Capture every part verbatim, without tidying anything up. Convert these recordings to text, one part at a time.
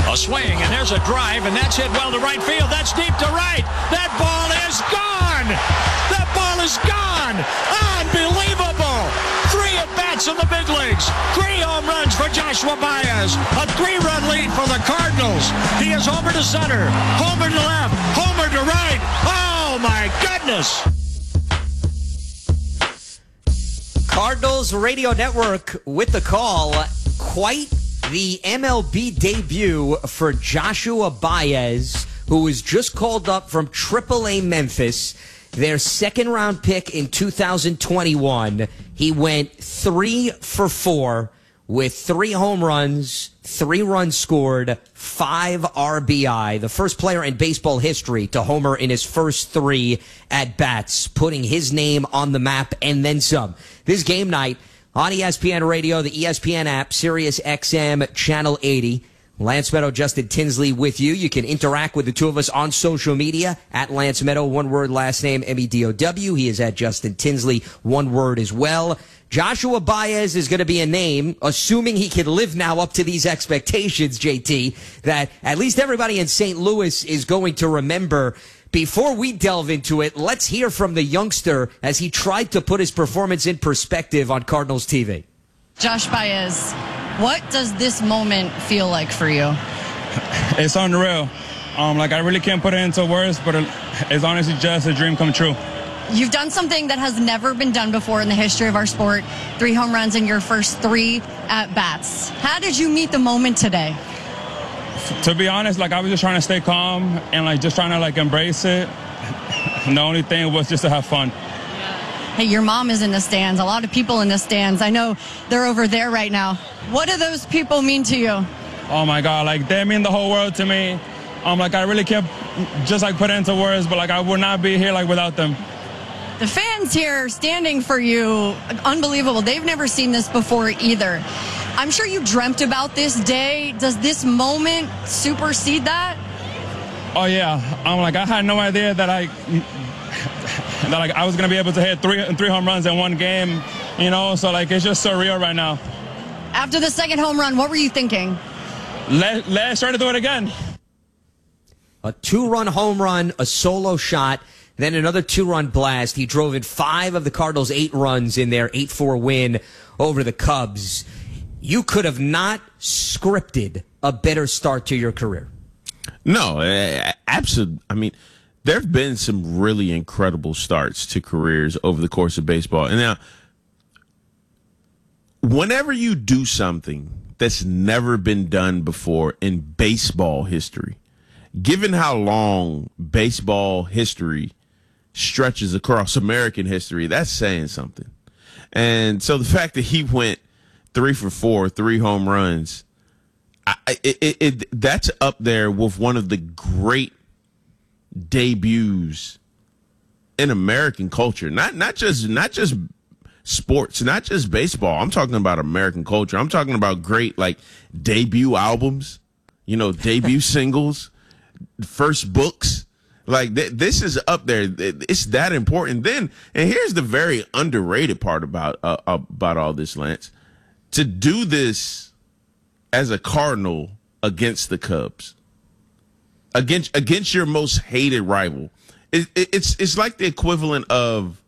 A swing, and there's a drive, and that's hit well to right field. That's deep to right. That ball is gone. That ball is gone. Unbelievable. Three at-bats in the big leagues. Three home runs for Joshua Baez. A three-run lead for the Cardinals. He is homer to center, homer to left, homer to right. Oh, my goodness. Cardinals Radio Network with the call. Quite the M L B debut for Joshua Baez, who was just called up from triple A Memphis, their second round pick in two thousand twenty-one. He went three for four with three home runs, three runs scored, five R B I. The first player in baseball history to homer in his first three at bats, putting his name on the map and then some. This game night on E S P N Radio, the E S P N app, Sirius X M, Channel eighty. Lance Meadow, Justin Tinsley with you. You can interact with the two of us on social media at Lance Meadow, one word, last name, M E D O W. He is at Justin Tinsley, one word as well. Joshua Baez is going to be a name, assuming he can live now up to these expectations, J T, that at least everybody in Saint Louis is going to remember. Before we delve into it, let's hear from the youngster as he tried to put his performance in perspective on Cardinals T V. Josh Baez, what does this moment feel like for you? It's unreal. Um, like, I really can't put it into words, but it's honestly just a dream come true. You've done something that has never been done before in the history of our sport. Three home runs in your first three at-bats. How did you meet the moment today? To be honest, like, I was just trying to stay calm and, like, just trying to, like, embrace it. And the only thing was just to have fun. Hey, your mom is in the stands. A lot of people in the stands. I know they're over there right now. What do those people mean to you? Oh, my God. Like, they mean the whole world to me. Um, like, I really can't just, like, put it into words, but, like, I would not be here, like, without them. The fans here standing for you, unbelievable. They've never seen this before either. I'm sure you dreamt about this day. Does this moment supersede that? Oh, yeah. I'm like, I had no idea that I that like I was going to be able to hit three three home runs in one game, you know? So, like, it's just surreal right now. After the second home run, what were you thinking? Let, let's try to do it again. A two-run home run, a solo shot, then another two-run blast. He drove in five of the Cardinals' eight runs in their eight four win over the Cubs. You could have not scripted a better start to your career. No, uh, absolutely. I mean, there have been some really incredible starts to careers over the course of baseball. And now, whenever you do something that's never been done before in baseball history, given how long baseball history stretches across American history, that's saying something. And so the fact that he went three for four, three home runs, I, it, it, it, that's up there with one of the great debuts in American culture. Not not just not just sports, not just baseball. I'm talking about American culture. I'm talking about great, like, debut albums, you know, debut singles, first books. Like, th- this is up there. It's that important. Then, and here's the very underrated part about uh, about all this, Lance. To do this as a Cardinal against the Cubs, against against your most hated rival, it, it, it's it's like the equivalent of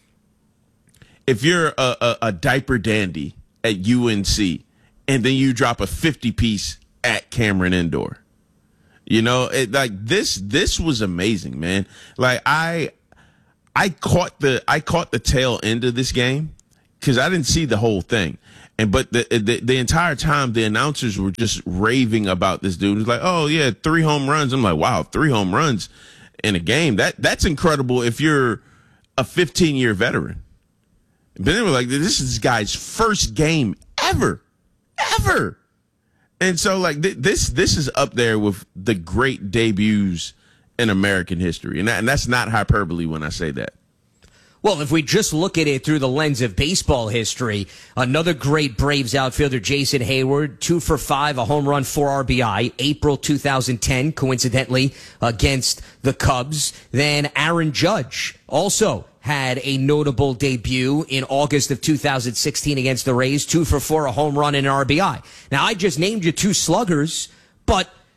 if you're a, a, a diaper dandy at U N C and then you drop a fifty piece at Cameron Indoor. You know, it, like this this was amazing, man. Like I I caught the I caught the tail end of this game because I didn't see the whole thing. And but the, the the entire time the announcers were just raving about this dude. It's like, oh yeah, three home runs. I'm like, wow, three home runs in a game. That that's incredible if you're a fifteen year veteran. But they were like, this is this guy's first game ever, ever. And so like th- this this is up there with the great debuts in American history, and that, and that's not hyperbole when I say that. Well, if we just look at it through the lens of baseball history, another great Braves outfielder, Jason Hayward, two for five, a home run, four R B I, April two thousand ten, coincidentally, against the Cubs. Then Aaron Judge also had a notable debut in August of two thousand sixteen against the Rays, two for four, a home run, and an R B I. Now, I just named you two sluggers, but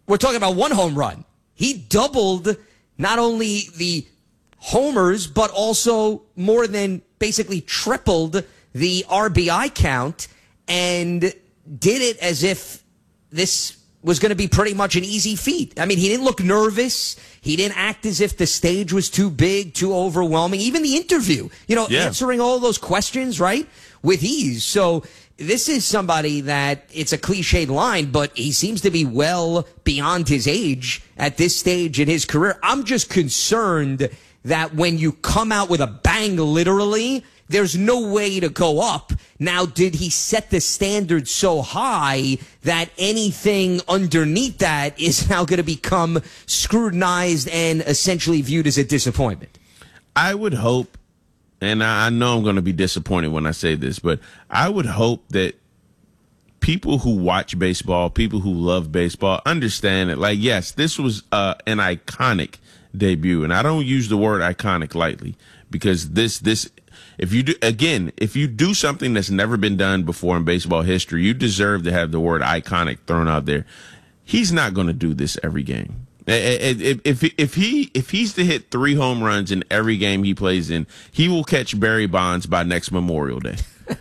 we're talking about one home run. He doubled not only the homers, but also more than basically tripled the R B I count and did it as if this was going to be pretty much an easy feat. I mean, he didn't look nervous. He didn't act as if the stage was too big, too overwhelming. Even the interview, you know, yeah. answering all those questions, right, with ease. So this is somebody that, it's a cliched line, but he seems to be well beyond his age at this stage in his career. I'm just concerned that when you come out with a bang, literally, there's no way to go up. Now, did he set the standard so high that anything underneath that is now going to become scrutinized and essentially viewed as a disappointment? I would hope, and I know I'm going to be disappointed when I say this, but I would hope that people who watch baseball, people who love baseball, understand that, like, yes, this was uh, an iconic debut. And I don't use the word iconic lightly, because this, this, if you do, again, if you do something that's never been done before in baseball history, you deserve to have the word iconic thrown out there. He's not going to do this every game. If, if, if he, if he's to hit three home runs in every game he plays in, he will catch Barry Bonds by next Memorial Day.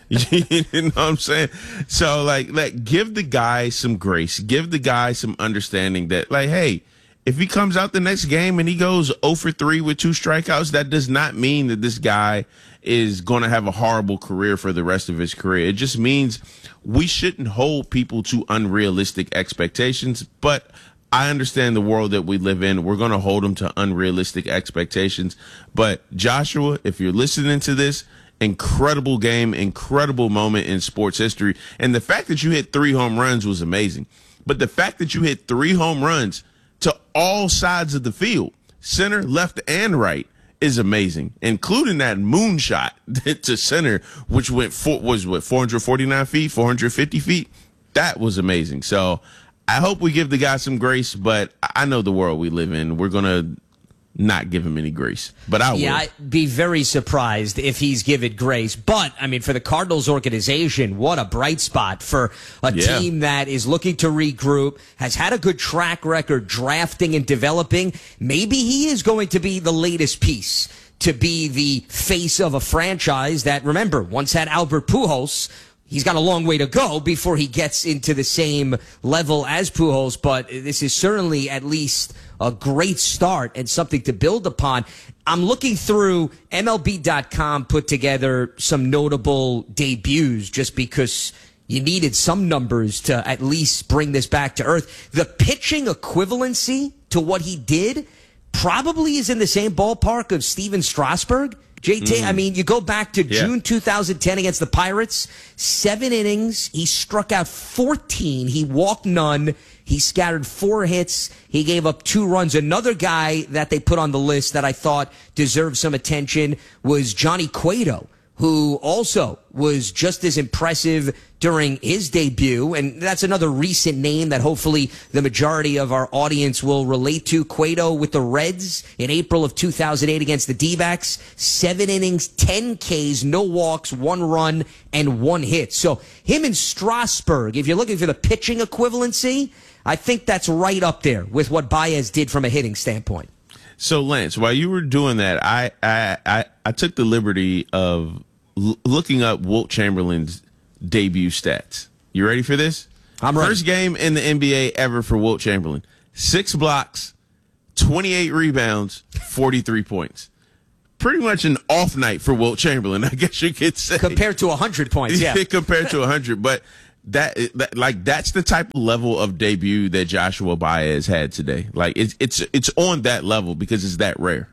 You know what I'm saying? So, like, like, give the guy some grace. Give the guy some understanding that, like, hey, if he comes out the next game and he goes oh for three with two strikeouts, that does not mean that this guy is going to have a horrible career for the rest of his career. It just means we shouldn't hold people to unrealistic expectations. But I understand the world that we live in. We're going to hold them to unrealistic expectations. But Joshua, if you're listening to this, incredible game, incredible moment in sports history. And the fact that you hit three home runs was amazing. But the fact that you hit three home runs to all sides of the field, center, left, and right, is amazing, including that moonshot to center, which went four, was what, four hundred forty-nine feet, four hundred fifty feet. That was amazing. So I hope we give the guy some grace, but I know the world we live in. We're going to not give him any grace, but I will. Yeah, I'd be very surprised if he's given grace. But, I mean, for the Cardinals organization, what a bright spot for a yeah. team that is looking to regroup, has had a good track record drafting and developing. Maybe he is going to be the latest piece to be the face of a franchise that, remember, once had Albert Pujols. He's got a long way to go before he gets into the same level as Pujols, but this is certainly at least a great start and something to build upon. I'm looking through M L B dot com, put together some notable debuts just because you needed some numbers to at least bring this back to earth. The pitching equivalency to what he did probably is in the same ballpark of Steven Strasburg. J T, mm. I mean, you go back to yeah. June two thousand ten against the Pirates, seven innings. He struck out fourteen. He walked none. He scattered four hits. He gave up two runs. Another guy that they put on the list that I thought deserved some attention was Johnny Cueto, who also was just as impressive during his debut. And that's another recent name that hopefully the majority of our audience will relate to. Cueto with the Reds in April of two thousand eight against the D-backs. Seven innings, ten Ks, no walks, one run, and one hit. So him and Strasburg, if you're looking for the pitching equivalency, I think that's right up there with what Baez did from a hitting standpoint. So, Lance, while you were doing that, I I, I, I took the liberty of l- looking up Wilt Chamberlain's debut stats. You ready for this? I'm ready. First game in the N B A ever for Wilt Chamberlain. Six blocks, twenty-eight rebounds, forty-three points. Pretty much an off night for Wilt Chamberlain, I guess you could say. Compared to one hundred points, yeah. Compared to one hundred. But that, that, like, that's the type of level of debut that Joshua Baez had today. Like, it's it's it's on that level because it's that rare.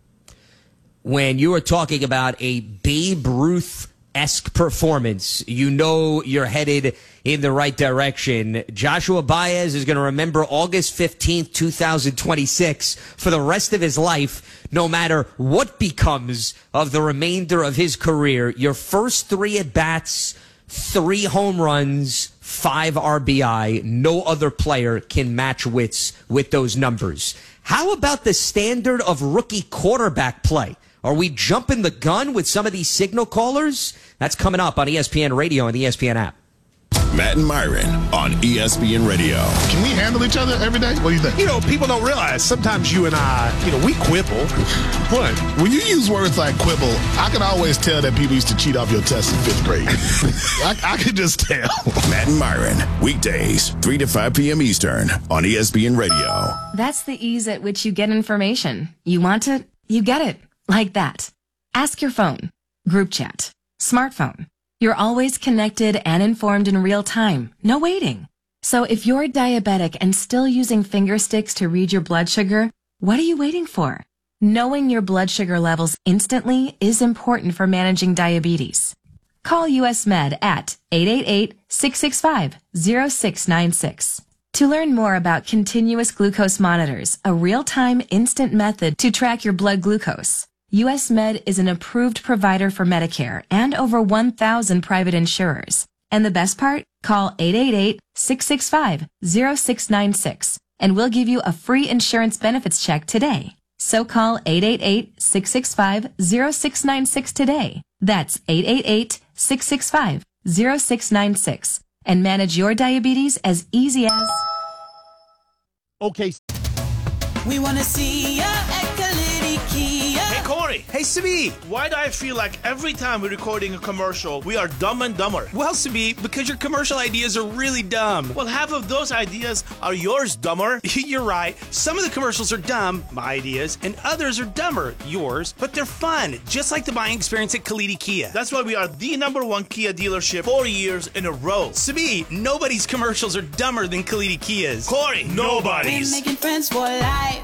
When you are talking about a Babe Ruth-esque performance, you know you're headed in the right direction. Joshua Baez is going to remember August fifteenth, twenty twenty-six for the rest of his life, no matter what becomes of the remainder of his career. Your first three at-bats, three home runs, five R B I. No other player can match wits with those numbers. How about the standard of rookie quarterback play? Are we jumping the gun with some of these signal callers? That's coming up on E S P N Radio and the E S P N app. Matt and Myron on E S P N Radio. Can we handle each other every day? What do you think? You know, people don't realize sometimes you and I, you know, we quibble. What? When you use words like quibble, I can always tell that people used to cheat off your test in fifth grade. I, I can just tell. Matt and Myron, weekdays, three to five p.m. Eastern on E S P N Radio. That's the ease at which you get information. You want it, you get it. Like that. Ask your phone. Group chat. Smartphone. You're always connected and informed in real time. No waiting. So if you're diabetic and still using finger sticks to read your blood sugar, what are you waiting for? Knowing your blood sugar levels instantly is important for managing diabetes. Call U S Med at eight eight eight, six six five, zero six nine six. To learn more about continuous glucose monitors, a real-time instant method to track your blood glucose, U S Med is an approved provider for Medicare and over one thousand private insurers. And the best part? Call eight eight eight, six six five, zero six nine six and we'll give you a free insurance benefits check today. So call eight eight eight, six six five, zero six nine six today. That's eight eight eight, six six five, zero six nine six and manage your diabetes as easy as... Okay. We want to see ya at Kalidi Kia. Hey, Corey. Hey, Sabi. Why do I feel like every time we're recording a commercial, we are dumb and dumber? Well, Sabi, because your commercial ideas are really dumb. Well, half of those ideas are yours, dumber. You're right. Some of the commercials are dumb, my ideas, and others are dumber, yours, but they're fun, just like the buying experience at Kalidi Kia. That's why we are the number one Kia dealership four years in a row. Sabi, nobody's commercials are dumber than Kalidi Kia's. Corey, nobody's. We're making friends for life.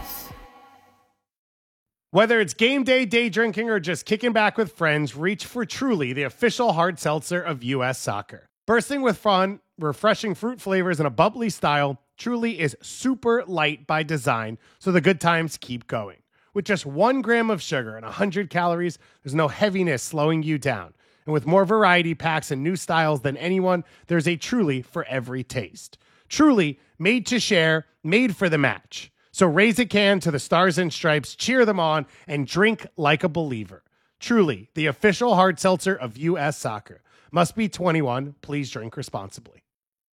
Whether it's game day, day drinking, or just kicking back with friends, reach for Truly, the official hard seltzer of U S Soccer. Bursting with fun, refreshing fruit flavors, and a bubbly style, Truly is super light by design, so the good times keep going. With just one gram of sugar and one hundred calories, there's no heaviness slowing you down. And with more variety packs and new styles than anyone, there's a Truly for every taste. Truly, made to share, made for the match. So raise a can to the Stars and Stripes, cheer them on, and drink like a believer. Truly, the official hard seltzer of U S Soccer. Must be twenty-one. Please drink responsibly.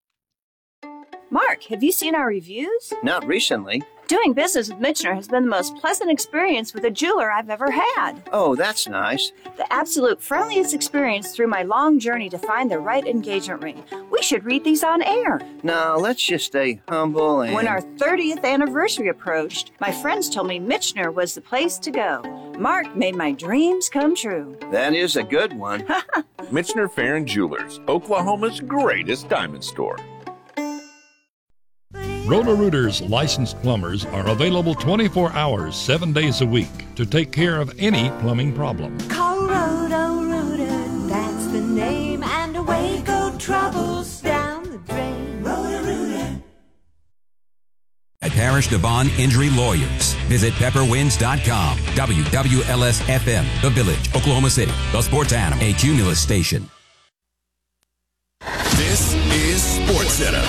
Mark, have you seen our reviews? Not recently. Doing business with Michener has been the most pleasant experience with a jeweler I've ever had. Oh, that's nice. The absolute friendliest experience through my long journey to find the right engagement ring. We should read these on air. No, let's just stay humble and... When our thirtieth anniversary approached, my friends told me Michener was the place to go. Mark made my dreams come true. That is a good one. Michener Fair and Jewelers, Oklahoma's greatest diamond store. Roto-Rooter's licensed plumbers are available twenty-four hours, seven days a week to take care of any plumbing problem. Call Roto-Rooter, that's the name, and away go troubles down the drain. Roto-Rooter. At Parish Devon Injury Lawyers. Visit pepper winds dot com. W W L S F M, The Village, Oklahoma City, the Sports Animal, a Cumulus station. This is Sports Center.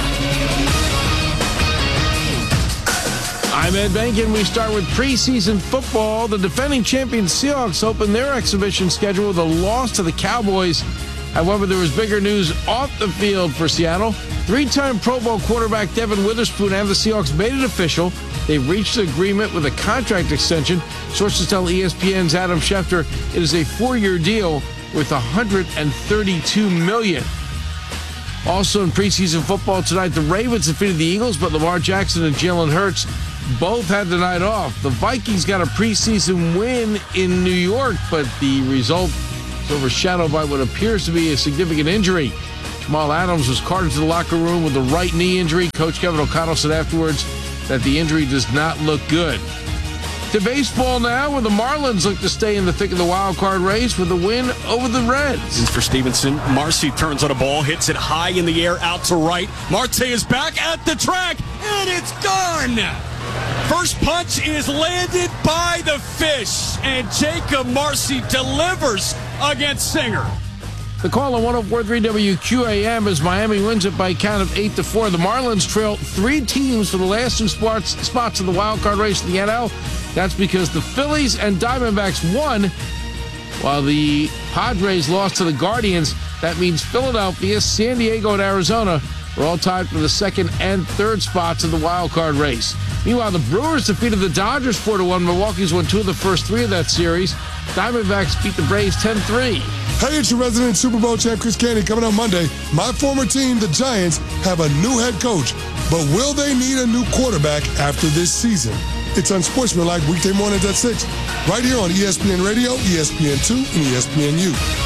I'm Ed Bankin. We start with preseason football. The defending champion Seahawks opened their exhibition schedule with a loss to the Cowboys. However, there was bigger news off the field for Seattle. Three-time Pro Bowl quarterback Devin Witherspoon and the Seahawks made it official. They've reached an agreement with a contract extension. Sources tell E S P N's Adam Schefter it is a four-year deal with one hundred thirty-two million dollars. Also in preseason football tonight, the Ravens defeated the Eagles, but Lamar Jackson and Jalen Hurts both had the night off. The Vikings got a preseason win in New York, but the result is overshadowed by what appears to be a significant injury. Jamal Adams was carted to the locker room with a right knee injury. Coach Kevin O'Connell said afterwards that the injury does not look good. To baseball now, where the Marlins look to stay in the thick of the wild card race with a win over the Reds. For Stevenson, Marcy turns on a ball, hits it high in the air out to right. Marte is back at the track, and it's done! First punch is landed by the fish, and Jacob Marcy delivers against Singer. The call on one oh four point three W Q A M as Miami wins it by a count of eight to four. The Marlins trail three teams for the last two spots, spots in the wild card race in the N L. That's because the Phillies and Diamondbacks won, while the Padres lost to the Guardians. That means Philadelphia, San Diego, and Arizona are all tied for the second and third spots in the wild card race. Meanwhile, the Brewers defeated the Dodgers four to one. Milwaukee's won two of the first three of that series. Diamondbacks beat the Braves ten three. Hey, it's your resident Super Bowl champ, Chris Candy, coming on Monday. My former team, the Giants, have a new head coach, but will they need a new quarterback after this season? It's Unsportsmanlike weekday mornings at six, right here on E S P N Radio, E S P N two, and E S P N U.